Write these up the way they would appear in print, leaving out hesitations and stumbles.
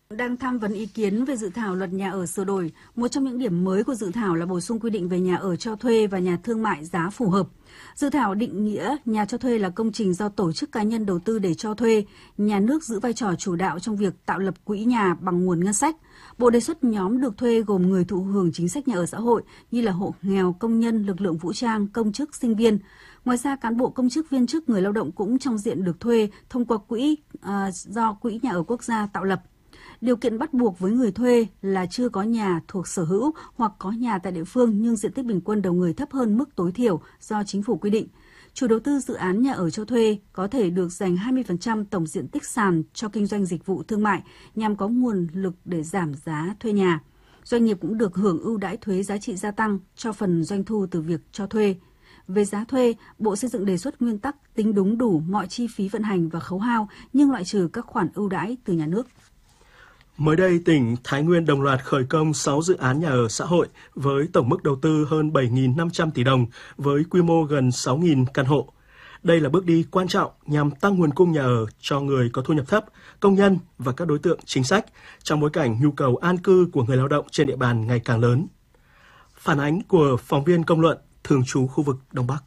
Đang tham vấn ý kiến về dự thảo luật nhà ở sửa đổi, một trong những điểm mới của dự thảo là bổ sung quy định về nhà ở cho thuê và nhà thương mại giá phù hợp. Dự thảo định nghĩa nhà cho thuê là công trình do tổ chức cá nhân đầu tư để cho thuê, nhà nước giữ vai trò chủ đạo trong việc tạo lập quỹ nhà bằng nguồn ngân sách. Bộ đề xuất nhóm được thuê gồm người thụ hưởng chính sách nhà ở xã hội như là hộ nghèo, công nhân, lực lượng vũ trang, công chức, sinh viên. Ngoài ra, cán bộ công chức viên chức, người lao động cũng trong diện được thuê thông qua quỹ do Quỹ Nhà ở Quốc gia tạo lập. Điều kiện bắt buộc với người thuê là chưa có nhà thuộc sở hữu hoặc có nhà tại địa phương nhưng diện tích bình quân đầu người thấp hơn mức tối thiểu do chính phủ quy định. Chủ đầu tư dự án nhà ở cho thuê có thể được dành 20% tổng diện tích sàn cho kinh doanh dịch vụ thương mại nhằm có nguồn lực để giảm giá thuê nhà. Doanh nghiệp cũng được hưởng ưu đãi thuế giá trị gia tăng cho phần doanh thu từ việc cho thuê. Về giá thuê, Bộ Xây dựng đề xuất nguyên tắc tính đúng đủ mọi chi phí vận hành và khấu hao nhưng loại trừ các khoản ưu đãi từ nhà nước. Mới đây, tỉnh Thái Nguyên đồng loạt khởi công 6 dự án nhà ở xã hội với tổng mức đầu tư hơn 7.500 tỷ đồng với quy mô gần 6.000 căn hộ. Đây là bước đi quan trọng nhằm tăng nguồn cung nhà ở cho người có thu nhập thấp, công nhân và các đối tượng chính sách trong bối cảnh nhu cầu an cư của người lao động trên địa bàn ngày càng lớn. Phản ánh của phóng viên Công luận, thường trú khu vực Đông Bắc.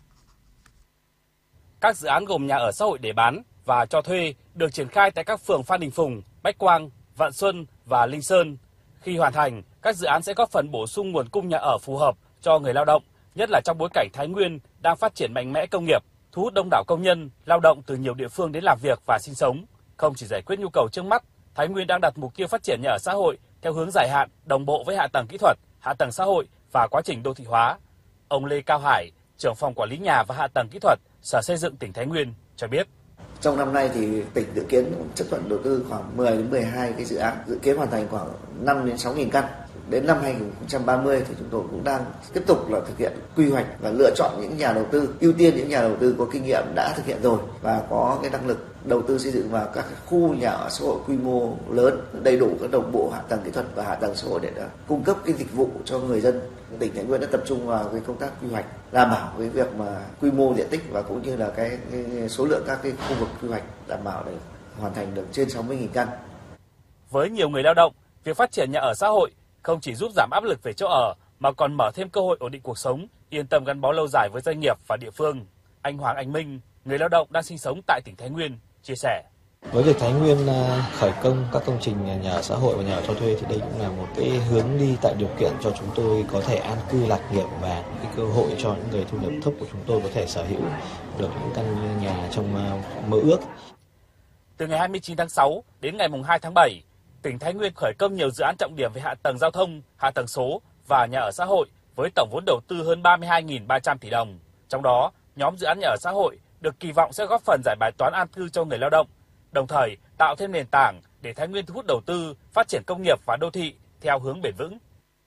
Các dự án gồm nhà ở xã hội để bán và cho thuê được triển khai tại các phường Phan Đình Phùng, Bách Quang, Vạn Xuân và Linh Sơn. Khi hoàn thành, các dự án sẽ góp phần bổ sung nguồn cung nhà ở phù hợp cho người lao động, nhất là trong bối cảnh Thái Nguyên đang phát triển mạnh mẽ công nghiệp, thu hút đông đảo công nhân, lao động từ nhiều địa phương đến làm việc và sinh sống. Không chỉ giải quyết nhu cầu trước mắt, Thái Nguyên đang đặt mục tiêu phát triển nhà ở xã hội theo hướng dài hạn, đồng bộ với hạ tầng kỹ thuật, hạ tầng xã hội và quá trình đô thị hóa. Ông Lê Cao Hải, trưởng phòng quản lý nhà và hạ tầng kỹ thuật, Sở Xây dựng tỉnh Thái Nguyên cho biết. Trong năm nay thì tỉnh dự kiến chấp thuận đầu tư khoảng 10 đến 12 cái dự án, dự kiến hoàn thành khoảng 5 đến 6.000 căn. Đến năm 2030 thì chúng tôi cũng đang tiếp tục là thực hiện quy hoạch và lựa chọn những nhà đầu tư, ưu tiên những nhà đầu tư có kinh nghiệm đã thực hiện rồi và có cái năng lực đầu tư xây dựng vào các khu nhà ở xã hội quy mô lớn, đầy đủ các đồng bộ hạ tầng kỹ thuật và hạ tầng xã hội để cung cấp cái dịch vụ cho người dân. Tỉnh Thái Nguyên đã tập trung vào cái công tác quy hoạch, đảm bảo cái việc mà quy mô diện tích và cũng như là cái số lượng các cái khu vực quy hoạch đảm bảo để hoàn thành được trên 60.000 căn. Với nhiều người lao động, việc phát triển nhà ở xã hội không chỉ giúp giảm áp lực về chỗ ở mà còn mở thêm cơ hội ổn định cuộc sống, yên tâm gắn bó lâu dài với doanh nghiệp và địa phương. Anh Hoàng Anh Minh, người lao động đang sinh sống tại tỉnh Thái Nguyên, chia sẻ. Với việc Thái Nguyên khởi công các công trình nhà ở xã hội và nhà ở cho thuê thì đây cũng là một cái hướng đi tạo điều kiện cho chúng tôi có thể an cư lạc nghiệp và cái cơ hội cho những người thu nhập thấp của chúng tôi có thể sở hữu được những căn nhà trong mơ ước. Từ ngày 29 tháng 6 đến ngày 2 tháng 7, tỉnh Thái Nguyên khởi công nhiều dự án trọng điểm về hạ tầng giao thông, hạ tầng số và nhà ở xã hội với tổng vốn đầu tư hơn 32.300 tỷ đồng. Trong đó, nhóm dự án nhà ở xã hội được kỳ vọng sẽ góp phần giải bài toán an cư cho người lao động, đồng thời tạo thêm nền tảng để Thái Nguyên thu hút đầu tư, phát triển công nghiệp và đô thị theo hướng bền vững.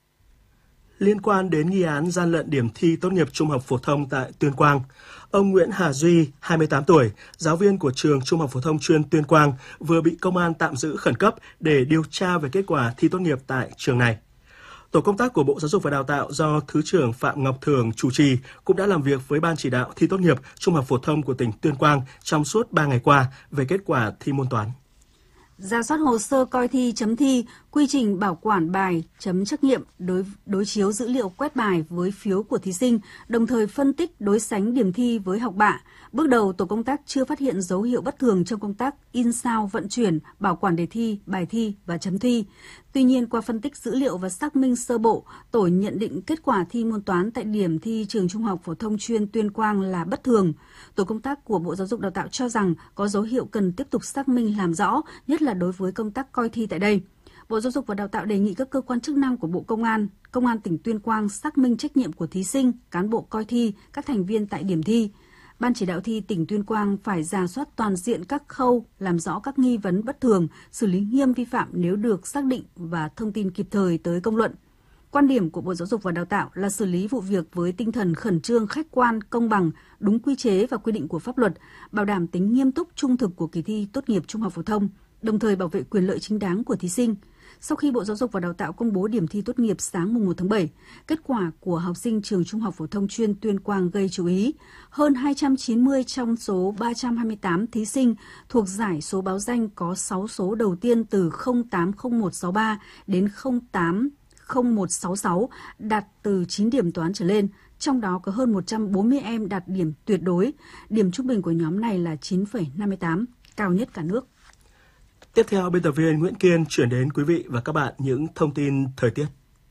Liên quan đến nghi án gian lận điểm thi tốt nghiệp trung học phổ thông tại Tuyên Quang, ông Nguyễn Hà Duy, 28 tuổi, giáo viên của trường Trung học phổ thông chuyên Tuyên Quang vừa bị công an tạm giữ khẩn cấp để điều tra về kết quả thi tốt nghiệp tại trường này. Tổ công tác của Bộ Giáo dục và Đào tạo do Thứ trưởng Phạm Ngọc Thường chủ trì cũng đã làm việc với Ban chỉ đạo thi tốt nghiệp trung học phổ thông của tỉnh Tuyên Quang trong suốt 3 ngày qua về kết quả thi môn toán. Rà soát hồ sơ coi thi, chấm thi, quy trình bảo quản bài, chấm trắc nghiệm, đối chiếu dữ liệu quét bài với phiếu của thí sinh, đồng thời phân tích đối sánh điểm thi với học bạ. Bước đầu, tổ công tác chưa phát hiện dấu hiệu bất thường trong công tác in sao, vận chuyển, bảo quản đề thi, bài thi và chấm thi. Tuy nhiên, qua phân tích dữ liệu và xác minh sơ bộ, tổ nhận định kết quả thi môn toán tại điểm thi trường Trung học phổ thông chuyên Tuyên Quang là bất thường. Tổ công tác của Bộ Giáo dục Đào tạo cho rằng có dấu hiệu cần tiếp tục xác minh làm rõ, nhất là đối với công tác coi thi tại đây. Bộ Giáo dục và Đào tạo đề nghị các cơ quan chức năng của Bộ Công an tỉnh Tuyên Quang xác minh trách nhiệm của thí sinh, cán bộ coi thi, các thành viên tại điểm thi. Ban chỉ đạo thi tỉnh Tuyên Quang phải rà soát toàn diện các khâu, làm rõ các nghi vấn bất thường, xử lý nghiêm vi phạm nếu được xác định và thông tin kịp thời tới công luận. Quan điểm của Bộ Giáo dục và Đào tạo là xử lý vụ việc với tinh thần khẩn trương, khách quan, công bằng, đúng quy chế và quy định của pháp luật, bảo đảm tính nghiêm túc, trung thực của kỳ thi tốt nghiệp trung học phổ thông, đồng thời bảo vệ quyền lợi chính đáng của thí sinh. Sau khi Bộ Giáo dục và Đào tạo công bố điểm thi tốt nghiệp sáng mùng 1 tháng 7, kết quả của học sinh trường Trung học phổ thông chuyên Tuyên Quang gây chú ý. Hơn 290 trong số 328 thí sinh thuộc giải số báo danh có 6 số đầu tiên từ 080163 đến 080166 đạt từ 9 điểm toán trở lên, trong đó có hơn 140 em đạt điểm tuyệt đối. Điểm trung bình của nhóm này là 9,58, cao nhất cả nước. Tiếp theo, biên tập viên Nguyễn Kiên chuyển đến quý vị và các bạn những thông tin thời tiết.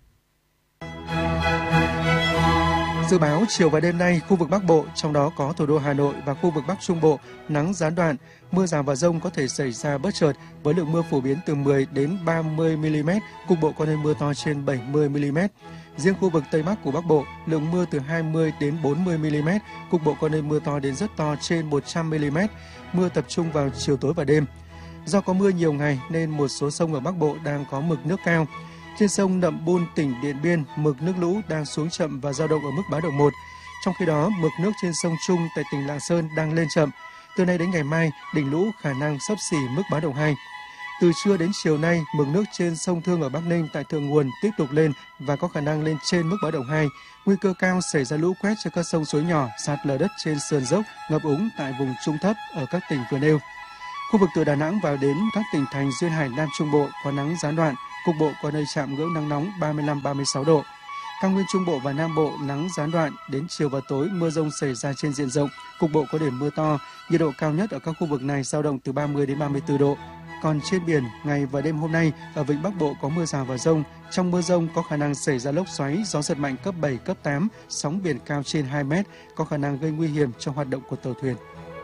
Dự báo chiều và đêm nay, khu vực Bắc Bộ, trong đó có thủ đô Hà Nội và khu vực Bắc Trung Bộ, nắng gián đoạn, mưa rào và dông có thể xảy ra bất chợt với lượng mưa phổ biến từ 10 đến 30 mm, cục bộ có nơi mưa to trên 70 mm. Riêng khu vực Tây Bắc của Bắc Bộ, lượng mưa từ 20 đến 40 mm, cục bộ có nơi mưa to đến rất to trên 100 mm, mưa tập trung vào chiều tối và đêm. Do có mưa nhiều ngày nên một số sông ở Bắc Bộ đang có mực nước cao. Trên sông Nậm Bun, tỉnh Điện Biên, mực nước lũ đang xuống chậm và dao động ở mức báo động 1. Trong khi đó, mực nước trên sông Trung tại tỉnh Lạng Sơn đang lên chậm. Từ nay đến ngày mai, đỉnh lũ khả năng xấp xỉ mức báo động 2. Từ trưa đến chiều nay, mực nước trên sông Thương ở Bắc Ninh tại thượng nguồn tiếp tục lên và có khả năng lên trên mức báo động 2. Nguy cơ cao xảy ra lũ quét trên các sông suối nhỏ, sạt lở đất trên sườn dốc, ngập úng tại vùng trung thấp ở các tỉnh vừa nêu. Khu vực từ Đà Nẵng vào đến các tỉnh thành duyên hải Nam Trung Bộ có nắng gián đoạn, cục bộ có nơi chạm ngưỡng nắng nóng 35-36 độ. Cao nguyên Trung Bộ và Nam Bộ nắng gián đoạn, đến chiều và tối mưa dông xảy ra trên diện rộng, cục bộ có điểm mưa to. Nhiệt độ cao nhất ở các khu vực này dao động từ 30 đến 34 độ. Còn trên biển, ngày và đêm hôm nay ở vịnh Bắc Bộ có mưa rào và dông. Trong mưa dông có khả năng xảy ra lốc xoáy, gió giật mạnh cấp 7, cấp 8, sóng biển cao trên 2 mét, có khả năng gây nguy hiểm cho hoạt động của tàu thuyền.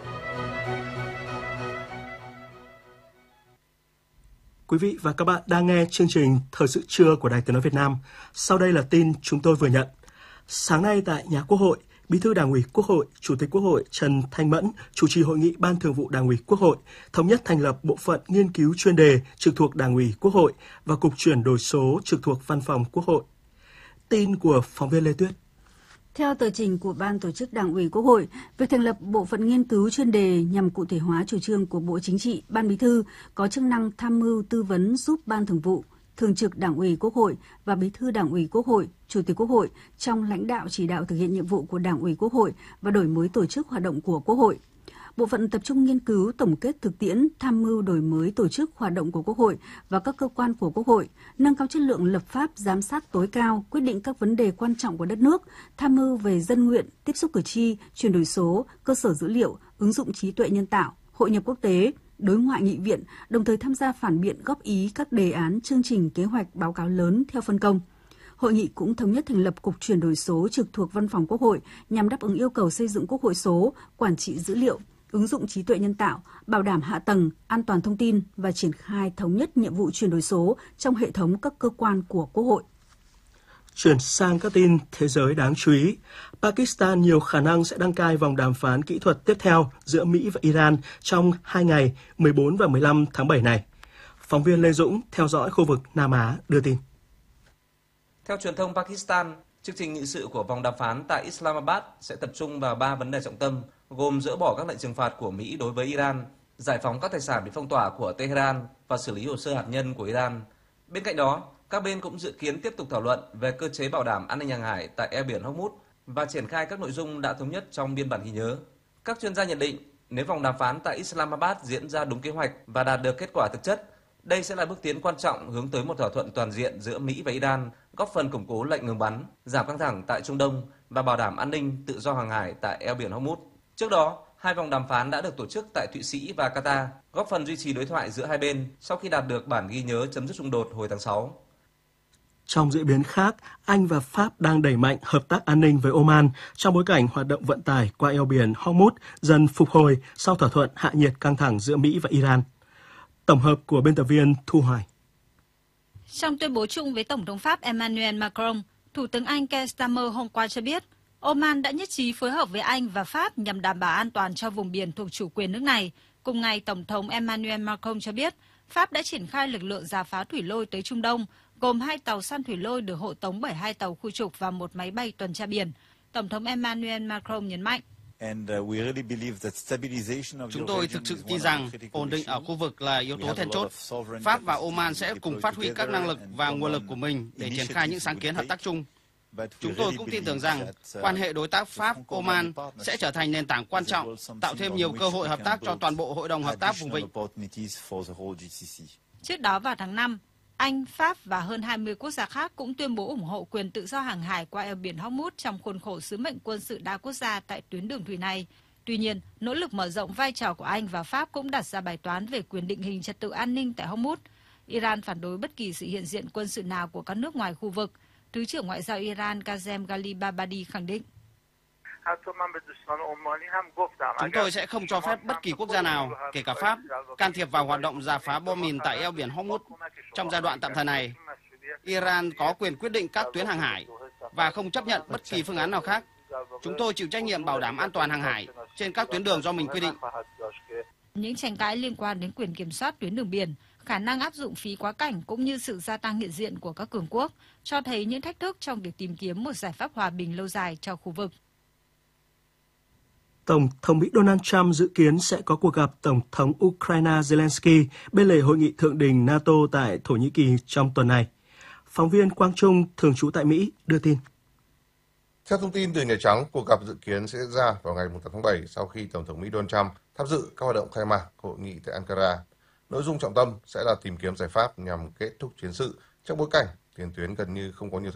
Quý vị và các bạn đang nghe chương trình Thời sự trưa của Đài Tiếng nói Việt Nam. Sau đây là tin chúng tôi vừa nhận. Sáng nay tại nhà Quốc hội, Bí thư Đảng ủy Quốc hội, Chủ tịch Quốc hội Trần Thanh Mẫn chủ trì hội nghị Ban Thường vụ Đảng ủy Quốc hội thống nhất thành lập bộ phận nghiên cứu chuyên đề trực thuộc Đảng ủy Quốc hội và Cục chuyển đổi số trực thuộc Văn phòng Quốc hội. Tin của phóng viên Lê Tuyết. Theo tờ trình của Ban Tổ chức Đảng ủy Quốc hội, việc thành lập bộ phận nghiên cứu chuyên đề nhằm cụ thể hóa chủ trương của Bộ Chính trị, Ban Bí thư có chức năng tham mưu tư vấn giúp Ban Thường vụ, Thường trực Đảng ủy Quốc hội và Bí thư Đảng ủy Quốc hội, Chủ tịch Quốc hội trong lãnh đạo chỉ đạo thực hiện nhiệm vụ của Đảng ủy Quốc hội và đổi mới tổ chức hoạt động của Quốc hội. Bộ phận tập trung nghiên cứu tổng kết thực tiễn, tham mưu đổi mới tổ chức hoạt động của Quốc hội và các cơ quan của Quốc hội, nâng cao chất lượng lập pháp, giám sát tối cao, quyết định các vấn đề quan trọng của đất nước, tham mưu về dân nguyện, tiếp xúc cử tri, chuyển đổi số, cơ sở dữ liệu, ứng dụng trí tuệ nhân tạo, hội nhập quốc tế, đối ngoại nghị viện, đồng thời tham gia phản biện góp ý các đề án, chương trình, kế hoạch, báo cáo lớn theo phân công. Hội nghị cũng thống nhất thành lập Cục chuyển đổi số trực thuộc Văn phòng Quốc hội nhằm đáp ứng yêu cầu xây dựng Quốc hội số, quản trị dữ liệu, ứng dụng trí tuệ nhân tạo, bảo đảm hạ tầng, an toàn thông tin và triển khai thống nhất nhiệm vụ chuyển đổi số trong hệ thống các cơ quan của Quốc hội. Chuyển sang các tin thế giới đáng chú ý, Pakistan nhiều khả năng sẽ đăng cai vòng đàm phán kỹ thuật tiếp theo giữa Mỹ và Iran trong 2 ngày 14 và 15 tháng 7 này. Phóng viên Lê Dũng theo dõi khu vực Nam Á đưa tin. Theo truyền thông Pakistan, chương trình nghị sự của vòng đàm phán tại Islamabad sẽ tập trung vào 3 vấn đề trọng tâm, gồm dỡ bỏ các lệnh trừng phạt của Mỹ đối với Iran, giải phóng các tài sản bị phong tỏa của Tehran và xử lý hồ sơ hạt nhân của Iran. Bên cạnh đó, các bên cũng dự kiến tiếp tục thảo luận về cơ chế bảo đảm an ninh hàng hải tại eo biển Hormuz và triển khai các nội dung đã thống nhất trong biên bản ghi nhớ. Các chuyên gia nhận định, nếu vòng đàm phán tại Islamabad diễn ra đúng kế hoạch và đạt được kết quả thực chất, đây sẽ là bước tiến quan trọng hướng tới một thỏa thuận toàn diện giữa Mỹ và Iran, góp phần củng cố lệnh ngừng bắn, giảm căng thẳng tại Trung Đông và bảo đảm an ninh tự do hàng hải tại eo biển Hormuz. Trước đó, 2 vòng đàm phán đã được tổ chức tại Thụy Sĩ và Qatar, góp phần duy trì đối thoại giữa hai bên sau khi đạt được bản ghi nhớ chấm dứt xung đột hồi tháng 6. Trong diễn biến khác, Anh và Pháp đang đẩy mạnh hợp tác an ninh với Oman trong bối cảnh hoạt động vận tải qua eo biển Hormuz dần phục hồi sau thỏa thuận hạ nhiệt căng thẳng giữa Mỹ và Iran. Tổng hợp của biên tập viên Thu Hoài. Trong tuyên bố chung với Tổng thống Pháp Emmanuel Macron, Thủ tướng Anh Keir Starmer hôm qua cho biết, Oman đã nhất trí phối hợp với Anh và Pháp nhằm đảm bảo an toàn cho vùng biển thuộc chủ quyền nước này. Cùng ngày, Tổng thống Emmanuel Macron cho biết, Pháp đã triển khai lực lượng rà phá thủy lôi tới Trung Đông, gồm 2 tàu săn thủy lôi được hộ tống bởi 2 tàu khu trục và 1 máy bay tuần tra biển. Tổng thống Emmanuel Macron nhấn mạnh, Chúng tôi thực sự tin rằng ổn định ở khu vực là yếu tố then chốt. Pháp và Oman sẽ cùng phát huy các năng lực và nguồn lực của mình để triển khai những sáng kiến hợp tác chung. Chúng tôi cũng tin tưởng rằng quan hệ đối tác Pháp-Oman sẽ trở thành nền tảng quan trọng, tạo thêm nhiều cơ hội hợp tác cho toàn bộ Hội đồng Hợp tác Vùng Vịnh. Trước đó vào tháng 5, Anh, Pháp và hơn 20 quốc gia khác cũng tuyên bố ủng hộ quyền tự do hàng hải qua eo biển Hormuz trong khuôn khổ sứ mệnh quân sự đa quốc gia tại tuyến đường thủy này. Tuy nhiên, nỗ lực mở rộng vai trò của Anh và Pháp cũng đặt ra bài toán về quyền định hình trật tự an ninh tại Hormuz. Iran phản đối bất kỳ sự hiện diện quân sự nào của các nước ngoài khu vực. Thứ trưởng Ngoại giao Iran Kazem Ghalibabadi khẳng định. Chúng tôi sẽ không cho phép bất kỳ quốc gia nào, kể cả Pháp, can thiệp vào hoạt động rà phá bom mìn tại eo biển Hormuz. Trong giai đoạn tạm thời này, Iran có quyền quyết định các tuyến hàng hải và không chấp nhận bất kỳ phương án nào khác. Chúng tôi chịu trách nhiệm bảo đảm an toàn hàng hải trên các tuyến đường do mình quy định. Những tranh cãi liên quan đến quyền kiểm soát tuyến đường biển, khả năng áp dụng phí quá cảnh cũng như sự gia tăng hiện diện của các cường quốc cho thấy những thách thức trong việc tìm kiếm một giải pháp hòa bình lâu dài cho khu vực. Tổng thống Mỹ Donald Trump dự kiến sẽ có cuộc gặp Tổng thống Ukraine Zelensky bên lề hội nghị thượng đỉnh NATO tại Thổ Nhĩ Kỳ trong tuần này. Phóng viên Quang Trung, thường trú tại Mỹ, đưa tin. Theo thông tin từ Nhà Trắng, cuộc gặp dự kiến sẽ diễn ra vào ngày 8 tháng 7 sau khi Tổng thống Mỹ Donald Trump tham dự các hoạt động khai mạc hội nghị tại Ankara. Nội dung trọng tâm sẽ là tìm kiếm giải pháp nhằm kết thúc chiến sự trong bối cảnh tiền tuyến gần như không có nhiều